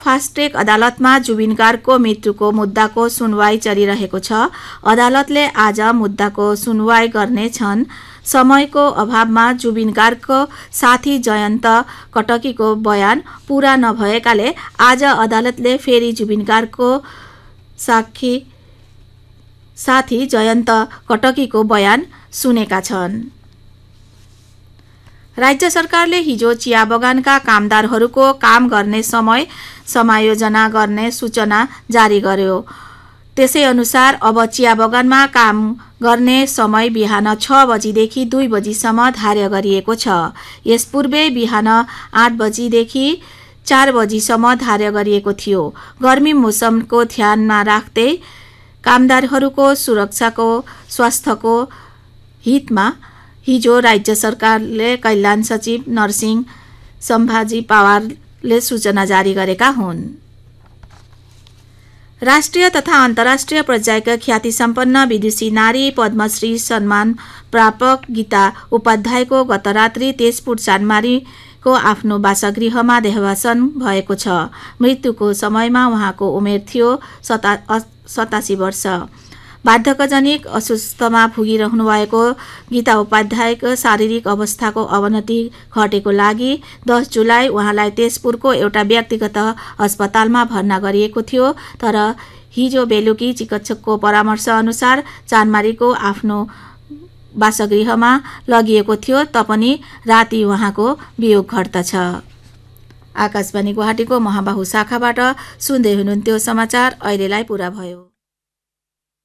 Fast track अदालतमा जुबिनगार्गको मृत्युको मुद्दाको सुनवाई चलिरहेको छ। अदालतले आज मुद्दाको सुनवाई गर्नेछन्। समयको अभावमा जुबिनगार्गको साथी जयन्त कटकीको बयान पूरा नभएकाले आज अदालतले फेरि जुबिनगार्गको साथी जयन्त कटकीको बयान सुनेका छन्। राज्य सरकारले हिजो चिया बगानका कामदारहरूको काम गर्ने समय समायोजना गर्ने सूचना जारी गर्यो। त्यसै अनुसार अब चिया बगानमा काम गर्ने समय बिहान 6 बजीदेखि 2 बजीसम्म धार्य गरिएको छ। यसपूर्वे बिहान 8 बजीदेखि 4 बजीसम्म धार्य गरिएको थियो। गर्मी मौसमको ध्यानमा राख्दै कामदारहरूको सुरक्षाको स्वास्थ्यको हितमा हिजो राज्य सरकारले कल्याण सचिव नरसिंह सम्भाजी पवारले सूचना जारी गरेका हुन्। राष्ट्रिय तथा अन्तर्राष्ट्रिय पर्यायका ख्याति सम्पन्न विदुषी नारी पद्मश्री सम्मान प्रापक गीता उपाध्यायको गत रात्रि तेजपुर चानमारीको आफ्नो वासगृहमा देहावसान भएको छ। मृत्युको समयमा उहाँको उमेर थियो 87 वर्ष। वार्धक्यजनित अस्वस्थमा भुगिरहनु भएको गीता उपाध्यायको शारीरिक अवस्थाको अवनति घटेको लागि 10 जुलाई उहाँलाई तेजपुरको एउटा व्यक्तिगत अस्पतालमा भर्ना गरिएको थियो। तर हिजो बेलुकी चिकित्सकको परामर्श अनुसार चानमारीको आफ्नो वासगृहमा लगिएको थियो। तपनि राति उहाँको वियोग घट्दछ। आकाशवाणी गुवाहाटीको महाबाहु शाखाबाट सुन्दै हुनुहुन्थ्यो समाचार। अहिलेलाई पूरा भयो।